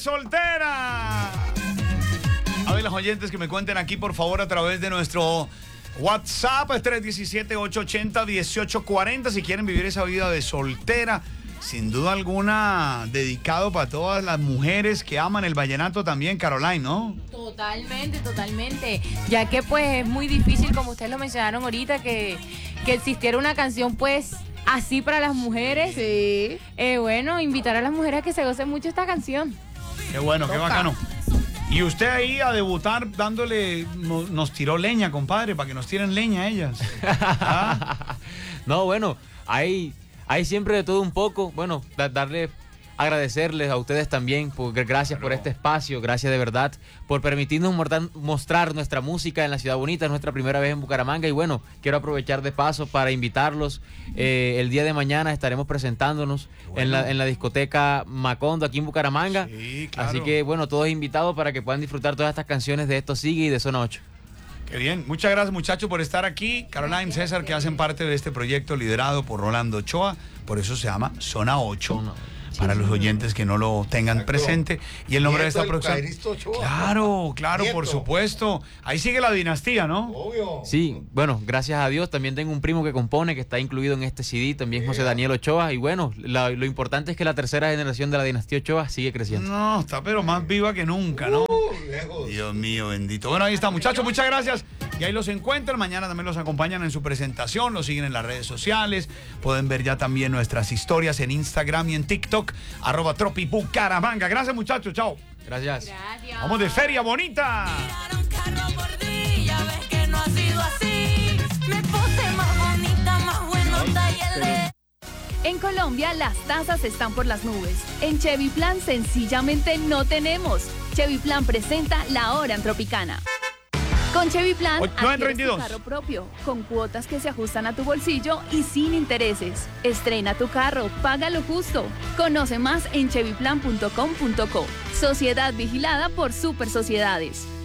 soltera. A ver, los oyentes que me cuenten aquí, por favor, a través de nuestro WhatsApp, 317-880-1840, si quieren vivir esa vida de soltera. Sin duda alguna, dedicado para todas las mujeres que aman el vallenato también, Caroline, ¿no? Totalmente, totalmente. Ya que pues es muy difícil, como ustedes lo mencionaron ahorita, que existiera una canción pues así para las mujeres. Sí. Bueno, invitar a las mujeres a que se gocen mucho esta canción. Qué bueno, qué bacano. Y usted ahí a debutar dándole, nos tiró leña, compadre, para que nos tiren leña ellas. ¿Ah? No, bueno, hay siempre de todo un poco. Bueno, agradecerles a ustedes también, gracias por este espacio, gracias de verdad por permitirnos mostrar nuestra música en la Ciudad Bonita. Es nuestra primera vez en Bucaramanga y bueno, quiero aprovechar de paso para invitarlos. El día de mañana estaremos presentándonos en la discoteca Macondo aquí en Bucaramanga. Sí, claro. Así que bueno, todos invitados para que puedan disfrutar todas estas canciones de Esto Sigue y de Zona 8. Qué bien. Muchas gracias, muchachos, por estar aquí. Caroline, César, que hacen parte de este proyecto liderado por Rolando Ochoa. Por eso se llama Zona 8. Para los oyentes que no lo tengan presente. Y el nombre de esta producción. Claro, Nieto. por supuesto. Ahí sigue la dinastía, ¿no? Obvio. Sí, bueno, gracias a Dios. También tengo un primo que compone, que está incluido en este CD, también José Daniel Ochoa. Y bueno, lo importante es que la tercera generación de la dinastía Ochoa sigue creciendo. No, está pero más viva que nunca, ¿no? Lejos. Dios mío, bendito. Bueno, ahí está, muchachos, muchas gracias. Y ahí los encuentran. Mañana también los acompañan en su presentación. Los siguen en las redes sociales. Pueden ver ya también nuestras historias en Instagram y en TikTok. @tropibucaramanga. Gracias, muchachos. Chao. Gracias. Vamos de Feria Bonita. Tiraron carro por ti, ya ves que no ha sido así. Me puse más bonita, más buenota y el de... En Colombia las tasas están por las nubes. En Chevy Plan sencillamente no tenemos. Chevy Plan presenta La Hora en Tropicana. Con Chevy Plan adquieres tu carro propio, con cuotas que se ajustan a tu bolsillo y sin intereses. Estrena tu carro, págalo justo. Conoce más en chevyplan.com.co. Sociedad vigilada por Super Sociedades.